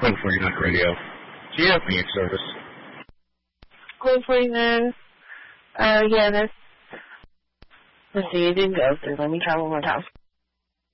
Clean 49 Radio. Do you have Phoenix service? Clean 49. Yeah, let's see, it didn't go through. Let me try one more time.